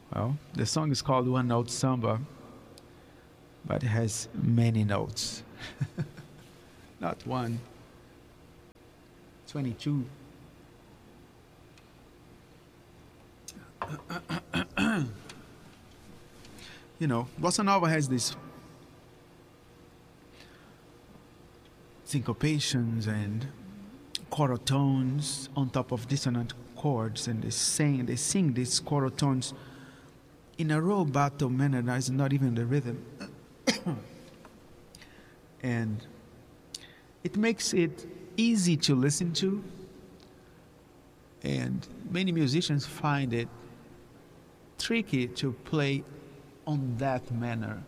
Well, the song is called One Note Samba, but it has many notes. Not one, 22. You know, bossa nova has these syncopations and choral tones on top of dissonant chords, and they sing these choral tones in a rubato manner that is not even the rhythm. And it makes it easy to listen to, and many musicians find it tricky to play on that manner.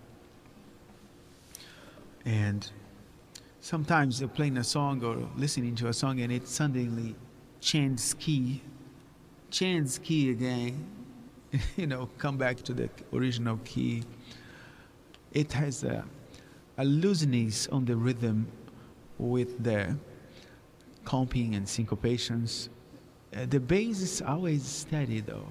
And sometimes you're playing a song or listening to a song and it suddenly changes key again, come back to the original key. It has a looseness on the rhythm with the comping and syncopations. The bass is always steady though.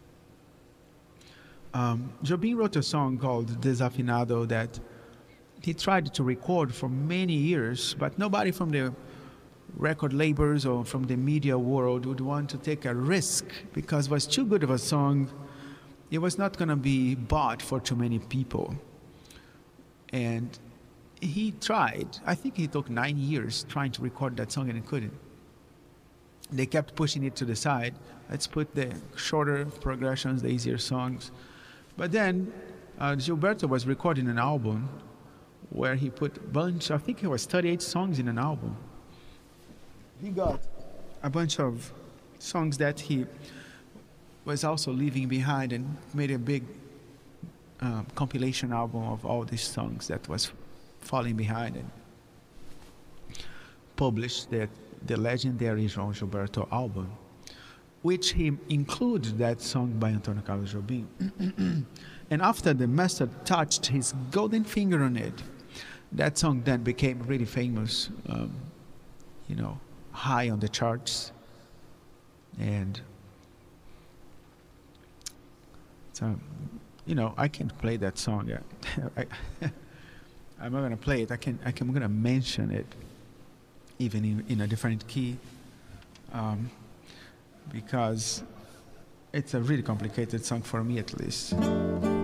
Jobim wrote a song called Desafinado that he tried to record for many years, but nobody from the record labels or from the media world would want to take a risk because it was too good of a song. It was not going to be bought for too many people. And he tried. I think he took 9 years trying to record that song and he couldn't. They kept pushing it to the side. Let's put the shorter progressions, the easier songs. But then Gilberto was recording an album where he put I think it was 38 songs in an album. He got a bunch of songs that he was also leaving behind and made a big compilation album of all these songs that was falling behind and published the legendary João Gilberto album, which he included that song by Antônio Carlos Jobim. And after the master touched his golden finger on it, that song then became really famous, high on the charts. And so, I can't play that song yet. I'm not going to play it. I'm going to mention it, even in a different key, because it's a really complicated song for me, at least.